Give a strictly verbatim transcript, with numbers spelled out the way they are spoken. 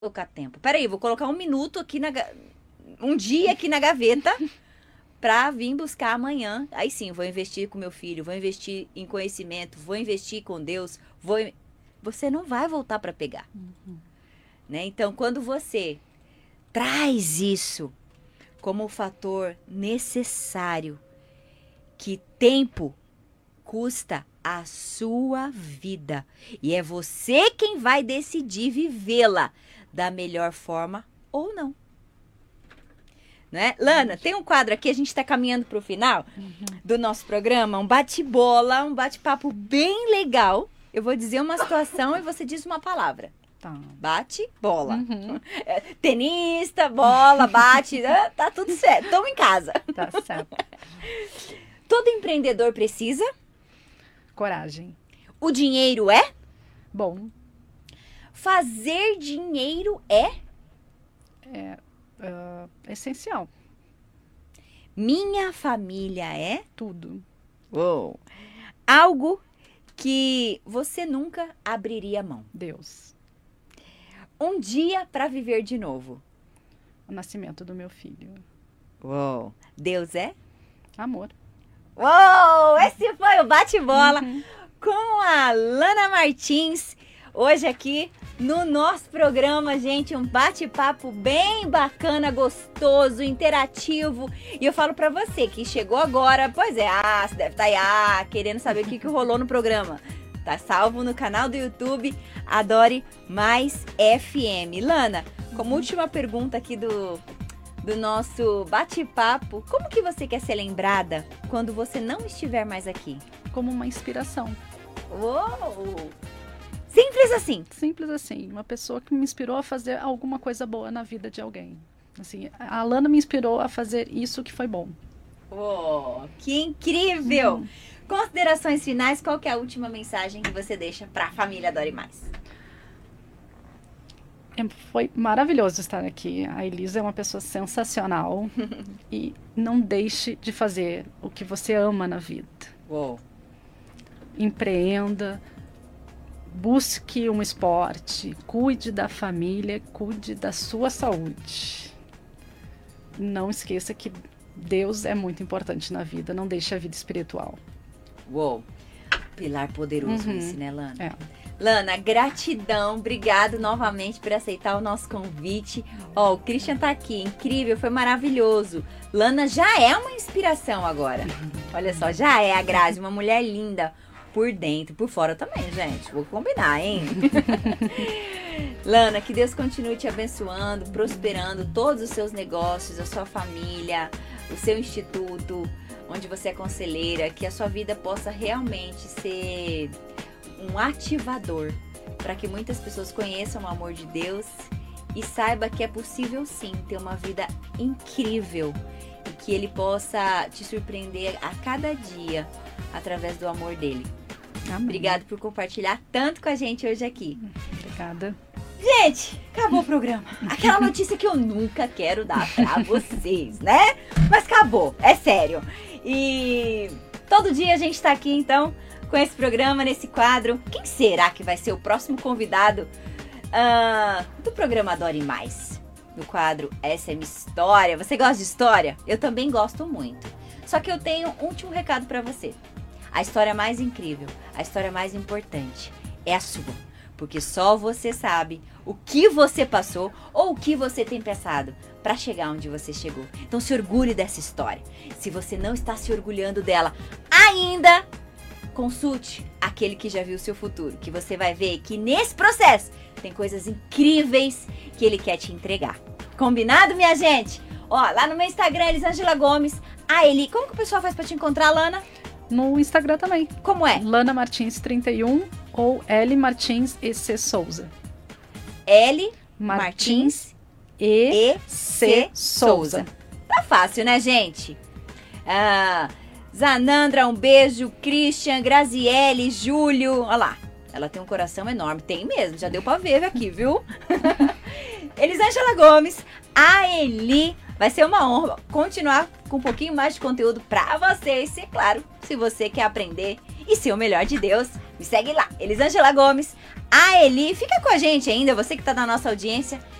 colocar tempo. Peraí, vou colocar um minuto aqui na... Um dia aqui na gaveta pra vir buscar amanhã. Aí sim, vou investir com meu filho, vou investir em conhecimento, vou investir com Deus, vou... Você não vai voltar pra pegar. Uhum. Né? Então, quando você traz isso como um fator necessário, que tempo custa a sua vida. E é você quem vai decidir vivê-la da melhor forma ou não. Né? Lana, tem um quadro aqui, a gente está caminhando para o final uhum. do nosso programa, um bate-bola, um bate-papo bem legal. Eu vou dizer uma situação e você diz uma palavra. Tá. Bate, bola. Uhum. É, tenista, bola, bate, tá tudo certo. Estamos em casa. Tá certo. Todo empreendedor precisa? Coragem. O dinheiro é? Bom. Fazer dinheiro é? É uh, essencial. Minha família é? Tudo. Uou. Algo que você nunca abriria mão? Deus. Um dia para viver de novo? O nascimento do meu filho. Uou. Deus é? Amor. Uou! Esse foi o bate-bola uhum. com a Lana Martins. Hoje aqui no nosso programa, gente, um bate-papo bem bacana, gostoso, interativo. E eu falo pra você que chegou agora, pois é, ah, você deve estar aí, ah, querendo saber o que, que rolou no programa. Tá salvo no canal do YouTube Adore Mais F M. Lana, como última pergunta aqui do, do nosso bate-papo, como que você quer ser lembrada quando você não estiver mais aqui? Como uma inspiração. Uou! Simples assim. Simples assim. Uma pessoa que me inspirou a fazer alguma coisa boa na vida de alguém. Assim, a Lana me inspirou a fazer isso que foi bom. Oh, que incrível! Hum. Considerações finais, qual que é a última mensagem que você deixa para a família Adore Mais? É, foi maravilhoso estar aqui. A Elisa é uma pessoa sensacional. E não deixe de fazer o que você ama na vida. Uou. Empreenda. Busque um esporte, cuide da família, cuide da sua saúde. Não esqueça que Deus é muito importante na vida, não deixe a vida espiritual. Uou, pilar poderoso uhum. esse, né, Lana? É. Lana, gratidão, obrigado novamente por aceitar o nosso convite. Ó, oh, o Christian tá aqui, incrível, foi maravilhoso. Lana já é uma inspiração agora. Olha só, já é a Grazi, uma mulher linda. Por dentro, por fora também, gente. Vou combinar, hein? Lana, que Deus continue te abençoando, prosperando todos os seus negócios, a sua família, o seu instituto, onde você é conselheira, que a sua vida possa realmente ser um ativador para que muitas pessoas conheçam o amor de Deus e saiba que é possível sim ter uma vida incrível e que Ele possa te surpreender a cada dia através do amor dele. Amém. Obrigada por compartilhar tanto com a gente hoje aqui. Obrigada. Gente, acabou o programa. Aquela notícia que eu nunca quero dar pra vocês, né? Mas acabou, é sério. E todo dia a gente tá aqui, então, com esse programa, nesse quadro. Quem será que vai ser o próximo convidado uh, do programa Adore Mais? No quadro Essa é Minha História. Você gosta de história? Eu também gosto muito. Só que eu tenho um último recado pra você. A história mais incrível, a história mais importante é a sua. Porque só você sabe o que você passou ou o que você tem pensado para chegar onde você chegou. Então se orgulhe dessa história. Se você não está se orgulhando dela ainda, consulte aquele que já viu o seu futuro. Que você vai ver que nesse processo tem coisas incríveis que ele quer te entregar. Combinado, minha gente? Ó, lá no meu Instagram, Elisângela Gomes, a Eli. Como que o pessoal faz para te encontrar, Lana? No Instagram também. Como é? Lana Martins trinta e um ou L Martins E C Souza. L Martins, Martins E C Souza. Tá fácil, né, gente? Ah, Zanandra, um beijo. Christian, Graziele, Júlio. Olha lá. Ela tem um coração enorme. Tem mesmo, já deu pra ver aqui, viu? Elisângela Gomes, a Eli. Vai ser uma honra continuar com um pouquinho mais de conteúdo pra vocês. E claro, se você quer aprender e ser o melhor de Deus, me segue lá, Elisângela Gomes, a Eli. Fica com a gente ainda, você que tá na nossa audiência.